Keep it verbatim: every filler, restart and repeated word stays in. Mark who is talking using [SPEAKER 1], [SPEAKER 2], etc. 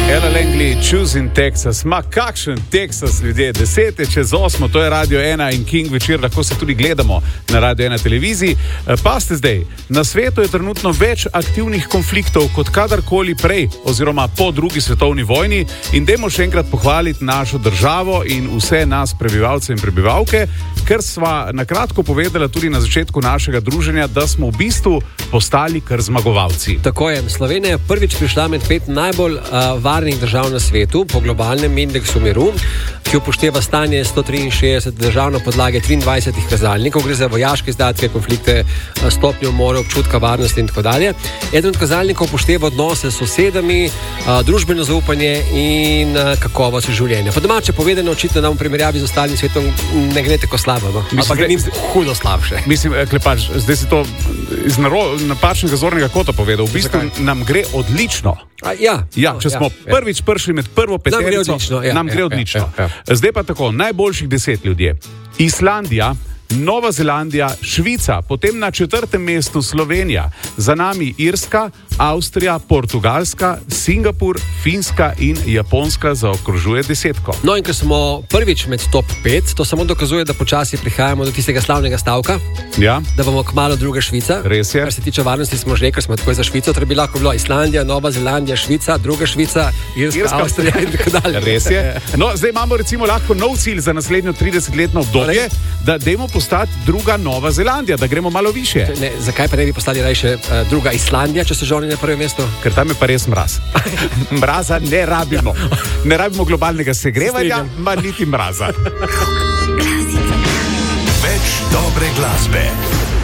[SPEAKER 1] Ella Langley, Choosing Texas. Ma kakšen Texas, ljudje? Deset je čez osmo, to je Radio ena in King večer, lahko se tudi gledamo na Radio ena televiziji. Pa ste zdaj, na svetu je trenutno več aktivnih konfliktov kot kadarkoli prej, oziroma po drugi svetovni vojni, in dajmo še enkrat pohvaliti našo državo in vse nas prebivalce in prebivalke, ker sva na kratko povedala tudi na začetku našega druženja, da smo v bistvu postali kar zmagovalci.
[SPEAKER 2] Tako je, Slovenija je prvič prišla med pet najbolj uh, varnih držav na svetu po globalnem indeksu miru, ki upošteva stanje sto triinšestdeset držav na podlagi triindvajsetih kazalnikov. Gre za vojaške izdatke, konflikte, stopnjo umora, občutka varnosti in tako dalje. Eden od kazalnikov upošteva odnose s sosedami, uh, družbeno zaupanje in uh, kakovost življenja. Po domače povedano, očitno nam v primerjavi z ostalim svetom ne gre tako slabo, no? Ampak gre hudo slabše.
[SPEAKER 1] Mislim, Klepač, zdaj si to iz naro, napačnega zornega kota povedal. V bistvu Zakaj? Nam gre odlično.
[SPEAKER 2] A, ja,
[SPEAKER 1] ja, če
[SPEAKER 2] no,
[SPEAKER 1] smo
[SPEAKER 2] ja,
[SPEAKER 1] prvič prišli med prvo peterico,
[SPEAKER 2] nam gre odlično. Ja,
[SPEAKER 1] nam gre
[SPEAKER 2] ja,
[SPEAKER 1] odlično.
[SPEAKER 2] Ja, ja, ja.
[SPEAKER 1] Zdaj pa tako, najboljših deset ljudje. Islandija, Nova Zelandija, Švica, potem na četrtem mestu Slovenija, za nami Irska, Avstrija, Portugalska, Singapur, Finska in Japonska zaokrožuje desetko.
[SPEAKER 2] No in ker smo prvič med top pet, to samo dokazuje, da počasi prihajamo do tistega slavnega stavka,
[SPEAKER 1] ja,
[SPEAKER 2] da bomo kmalu druga Švica.
[SPEAKER 1] Res je.
[SPEAKER 2] Kar se tiče varnosti smo že rekli, smo tako za Švico, torej bi lahko bilo Islandija, Nova Zelandija, Švica, druga Švica, Irska, Irska Avstrija in tako dalje.
[SPEAKER 1] Res je. No, zdaj imamo recimo lahko nov cilj za naslednjo tridesetletno obdobje, da dajmo postati druga Nova Zelandija, da gremo malo više.
[SPEAKER 2] Ne, zakaj pa ne bi postali rajše uh, druga Islandija, če so že oni na prvem mestu?
[SPEAKER 1] Ker tam je pa res mraz. Mraza ne rabimo. Ne rabimo globalnega segrevanja, ma niti mraza.
[SPEAKER 3] Več dobre glasbe.